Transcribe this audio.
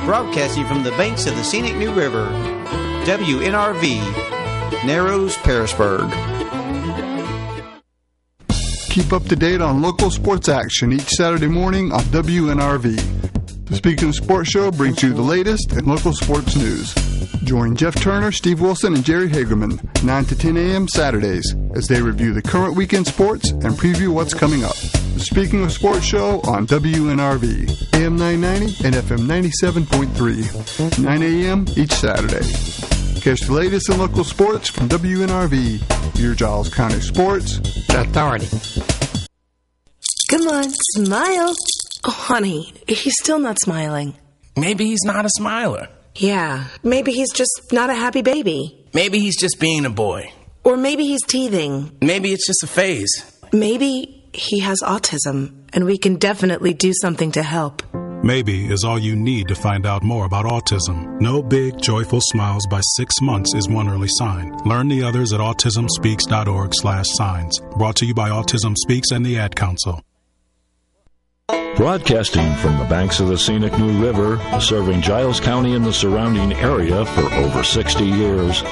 Broadcasting from the banks of the scenic New River, WNRV, Narrows, Pearisburg. Keep up to date on local sports action each Saturday morning on WNRV. The Speaking of Sports show brings you the latest in local sports news. Join Jeff Turner, Steve Wilson, and Jerry Hagerman 9 to 10 a.m. Saturdays as they review the current weekend sports and preview what's coming up. The Speaking of Sports show on WNRV, AM 990 and FM 97.3, 9 a.m. each Saturday. Catch the latest in local sports from WNRV, your Giles County Sports Authority. Come on, smile. Oh, honey, he's still not smiling. Maybe he's not a smiler. Yeah, maybe he's just not a happy baby. Maybe he's just being a boy. Or maybe he's teething. Maybe it's just a phase. Maybe he has autism, and we can definitely do something to help. Maybe is all you need to find out more about autism. No big, joyful smiles by 6 months is one early sign. Learn the others at autismspeaks.org/signs. Brought to you by Autism Speaks and the Ad Council. Broadcasting from the banks of the scenic New River, serving Giles County and the surrounding area for over 60 years.